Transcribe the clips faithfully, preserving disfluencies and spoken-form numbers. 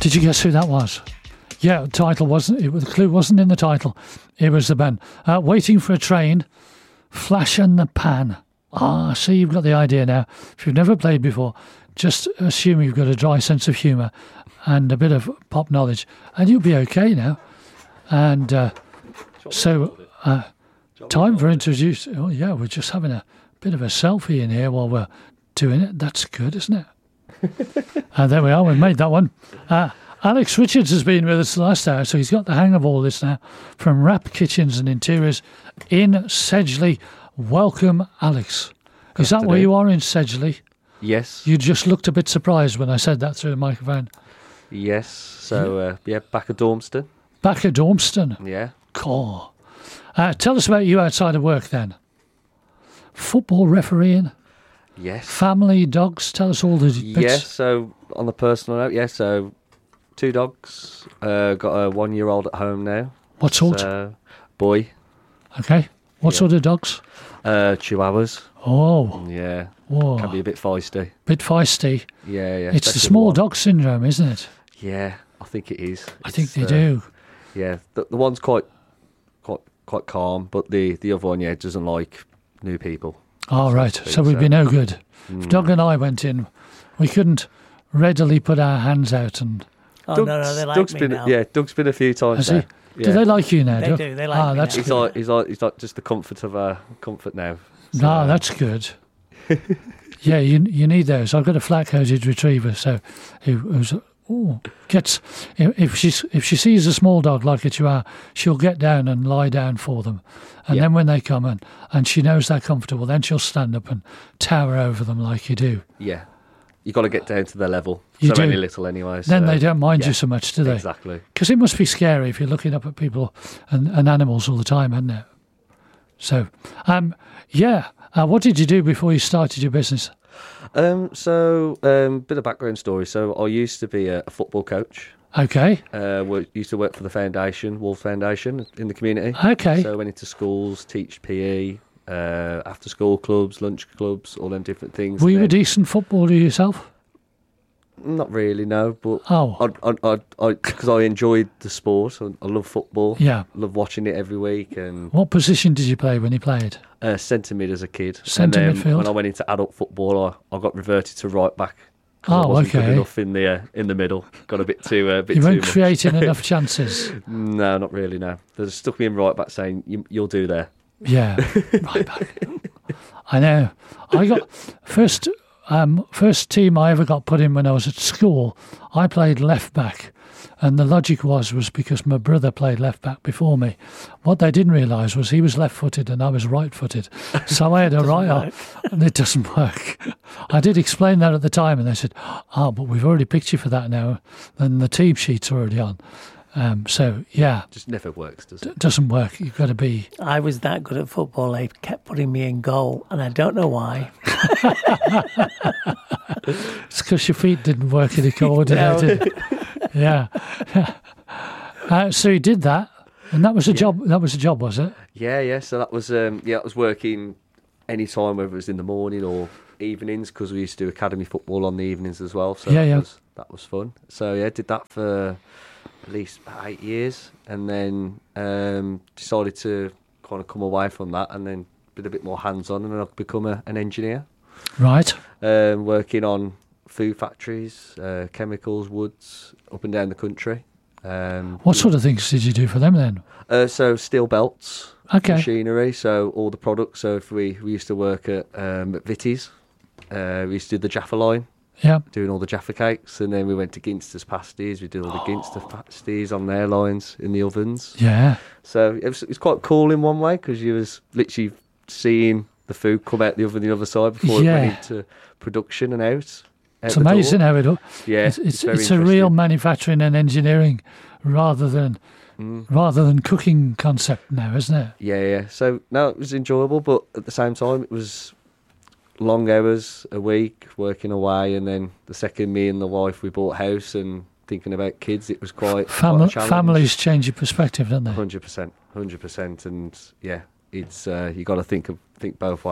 Did you guess who that was? Yeah, the title wasn't, it, the clue wasn't in the title. It was the band. Uh, Waiting for a Train, Flash and the Pan. Ah, see, you've got the idea now. If you've never played before, just assume you've got a dry sense of humour and a bit of pop knowledge, and you'll be okay now. And uh, so, uh, time for introduce. Oh, yeah, we're just having a bit of a selfie in here while we're doing it. That's good, isn't it? And there we are, we made that one. Uh, Alex Richards has been with us the last hour, so he's got the hang of all this now, from Wrap Kitchens and Interiors in Sedgley. Welcome, Alex. Is that where you are, in Sedgley? Yes. You just looked a bit surprised when I said that through the microphone. Yes. So, uh, yeah, back at Dormston. Back at Dormston? Yeah. Cool. Uh, tell us about you outside of work then. Football refereeing? Yes. Family, dogs? Tell us all the bits. Yes, so on the personal note, yes, so two dogs. Uh, got a one-year-old at home now. What sort? So, boy. Okay. What Yeah. sort of dogs? Uh, Chihuahuas. Oh. Yeah. Whoa. Can be a bit feisty. Bit feisty. Yeah, yeah. It's the especially small one. dog syndrome, isn't it? Yeah, I think it is. I think It's, they uh, do. Yeah, the, the one's quite, quite, quite calm, but the the other one, yeah, doesn't like new people. All so right. to speak, So we'd so- be no good. Mm. If Doug and I went in, we couldn't readily put our hands out and... Oh, Doug's, no, no, they like Doug's me been, now. Yeah, Doug's been a few times Has he? now. Do Yeah. they like you now, They Doug? do, they like ah, me that's now. He's good. like, he's like, he's like just the comfort of our comfort now. So, Ah, that's good. Yeah, you you need those. I've got a flat-coated retriever, so who who's, ooh, gets if if she if she sees a small dog like a chihuahua, she'll get down and lie down for them, and Yeah. then when they come and and she knows they're comfortable, then she'll stand up and tower over them like you do. yeah, you got to get down to their level. You so do. only little anyway. Then so, they don't mind yeah, you so much, do they? Exactly. Because it must be scary if you're looking up at people and, and animals all the time, isn't it? So, um, yeah. Uh, what did you do before you started your business? Um, so, um, bit of background story. So, I used to be a, a football coach. Okay. Uh, wo- used to work for the foundation, Wolves Foundation, in the community. Okay. So, I went into schools, teach P E, uh, after school clubs, lunch clubs, all them different things. Were you a Then- decent footballer yourself? Not really, no. But Oh. I, I, I, because I, enjoyed the sport. I, I love football. Yeah. Love watching it every week. And What position did you play when you played? uh, centre mid as a kid. Centre and then midfield? when I went into adult football, I, I got reverted to right back. 'cause Oh, I wasn't okay. good enough in the uh, in the middle. Got a bit too uh, bit You too weren't much. creating enough chances. No, not really. No, they just stuck me in right back, saying you, you'll do there. Yeah, right back. I know. I got first um, first team I ever got put in when I was at school. I played left back, and the logic was was because my brother played left back before me. What they didn't realise was he was left-footed and I was right-footed, so I had a right arm, and it doesn't work. I did explain that at the time, and they said, "Ah, but we've already picked you for that now, and the team sheet's already on." Um, so yeah, Just never works, does it? it doesn't work. You've got to be. I was that good at football, they kept putting me in goal, and I don't know why. It's because your feet didn't work in a coordinated. Yeah. Uh, so you did that, and that was a Yeah. job. That was a job, was it? Yeah, yeah. So that was um, yeah, that was working any time, whether it was in the morning or evenings, because we used to do academy football on the evenings as well. So Yeah, that yeah. was that was fun. So yeah, did that for at least about eight years, and then um, decided to kind of come away from that, and then been a bit more hands-on, and then I've become a, an engineer, Right. um, working on food factories, uh, chemicals, woods, up and down the country. Um, What sort of things did you do for them then? Uh, so steel belts, Okay. machinery, so all the products. So if we, we used to work at um, at Vitty's, uh, we used to do the Jaffa line, Yeah. doing all the Jaffa cakes, and then we went to Ginster's pasties. We did all the Ginster pasties on their lines in the ovens. Yeah. So it was, it was quite cool in one way, because you was literally seeing the food come out the oven the other side before Yeah. it went into production and out. out It's the door. amazing how it. Yeah, It's it's, very it's a real interesting. manufacturing and engineering rather than Mm. rather than cooking concept now, isn't it? Yeah, yeah. So no, it was enjoyable, but at the same time, it was long hours a week working away, and then the second me and the wife we bought a house and thinking about kids, it was quite, Fam- quite a challenge. families change your perspective, don't they? Hundred percent, hundred percent, and yeah, it's uh, you got to think of think both ways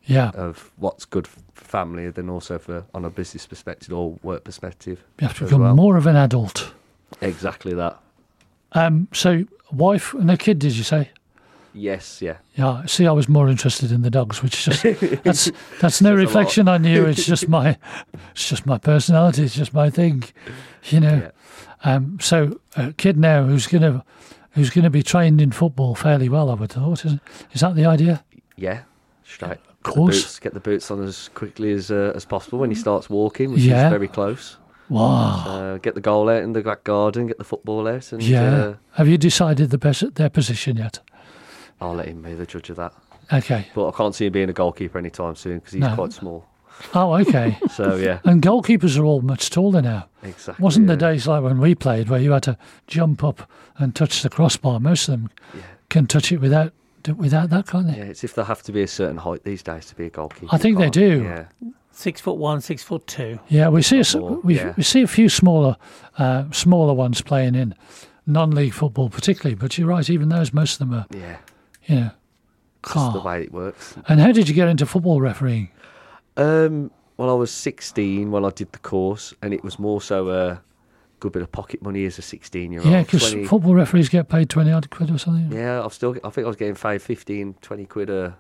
Yeah. of what's good for family, then also for on a business perspective or work perspective. You have to as become well. more of an adult. Exactly that. Um, so, wife and a kid, did you say? Yes, yeah. Yeah. See, I was more interested in the dogs, which is just that's that's no Says a reflection on you. It's just my it's just my personality. It's just my thing, you know. Yeah. Um, so, a kid now who's gonna who's gonna be trained in football fairly well, I would have thought. Is, is that the idea? Yeah, straight. Of Get the course. boots, get the boots on as quickly as uh, as possible when he starts walking, which Yeah. is very close. Wow. Uh, get the goal out in the back garden, get the football out, and Yeah. uh, Have you decided the best, their position yet? I'll let him be the judge of that. Okay. But I can't see him being a goalkeeper anytime soon because he's No. quite small. Oh, okay. So yeah, And goalkeepers are all much taller now. exactly. Wasn't the yeah. days like when we played where you had to jump up and touch the crossbar? Most of them Yeah. can touch it without without that, can't they? Yeah, it's if they have to be a certain height these days to be a goalkeeper. I think You they can't- do. Yeah, Six foot one, six foot two. Yeah, we see a, s- Football, we, yeah. we see a few smaller uh, smaller ones playing in non-league football, particularly. But you're right, even those, most of them are, yeah. you know. That's the Oh. way it works. And how did you get into football refereeing? Um, well, I was sixteen when I did the course, and it was more so a good bit of pocket money as a sixteen-year-old. Yeah, because twenty football referees get paid twenty odd quid or something. Yeah, I've still. I think I was getting paid fifteen, twenty quid a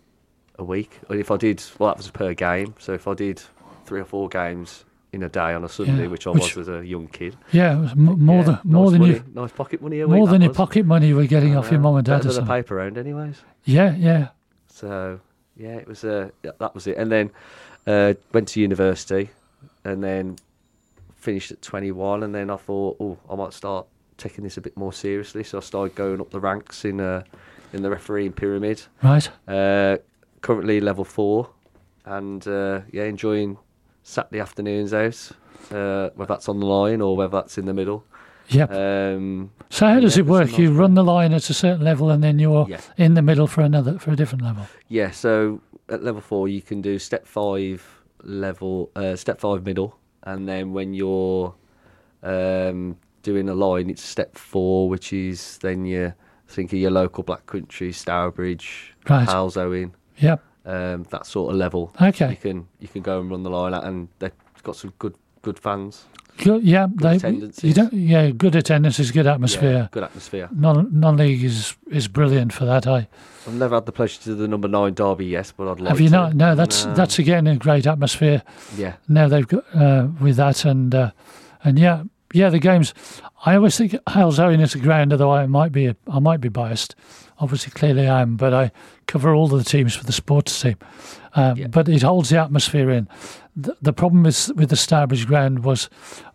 a week. And if I did, well, that was per game. So if I did three or four games in a day on a Sunday, Yeah, which I which- was as a young kid, Yeah, it was m- more yeah, than more nice than money, you nice pocket money a week. more that than your was. pocket money you were getting I off your know, mum and dad better or than the something. paper round, anyways. Yeah, yeah. So yeah, it was. Uh, yeah, that was it. And then uh, went to university, and then finished at twenty-one. And then I thought, oh, I might start taking this a bit more seriously. So I started going up the ranks in uh, in the refereeing pyramid. Right. Uh, currently level four, and uh, yeah, enjoying Saturday afternoons out. Uh, whether that's on the line or whether that's in the middle. Yep. Um, So how does yeah, it it's a work? nice You way. run the line at a certain level, and then you're Yeah. in the middle for another for a different level. Yeah, so at level four you can do step five level, uh, step five middle, and then when you're um, doing a line, it's step four, which is then your think of your local Black Country, Stourbridge, Right. Halsowing, Yep. um, that sort of level. Okay. You can you can go and run the line at, and they've got some good good fans. Good. Yeah. they. attendances. You don't. Yeah. Good attendance is good Yeah, atmosphere. good atmosphere. Non non league is is brilliant for that. I I've never had the pleasure to do the number nine derby, yes, but I'd like have you to. not? No. That's No. that's again a great atmosphere. Yeah, Now they've got uh, with that and uh, and yeah yeah the games. I always think Halsowing is a ground, although I might be I might be biased. Obviously, clearly I am, but I cover all of the teams for the sports team. Um, Yeah. But it holds the atmosphere in. The, the problem with with the Stourbridge ground was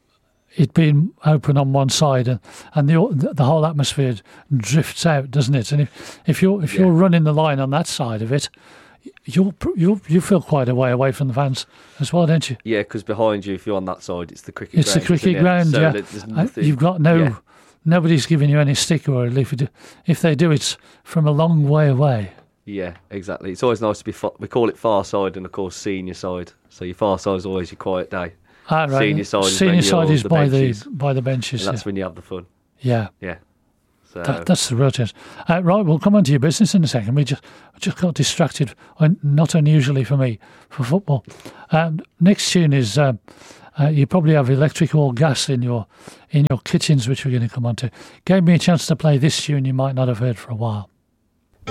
it being open on one side, and, and the the whole atmosphere drifts out, doesn't it? And if if you're if Yeah. you're running the line on that side of it, you'll you you feel quite a way away from the fans as well, don't you? yeah, because behind you, if you're on that side, it's the cricket. It's the ground, cricket isn't it? ground, So yeah. there's Uh, nothing- You've got no, yeah. nobody's giving you any stick, or if, you do, if they do, it's from a long way away. Yeah, exactly. It's always nice to be. Far, we call it far side, and of course senior side. So your far side is always your quiet day, Ah, right. Senior side is Senior when side you're is the by benches. the by the benches. and that's Yeah, when you have the fun. yeah. Yeah. So That, that's the real chance. Uh, right, we'll come on to your business in a second. We just just got distracted, un- not unusually for me, for football. Um, next tune is um, uh, you probably have electric or gas in your in your kitchens, which we're going to come on to. Gave me a chance to play this tune you might not have heard for a while.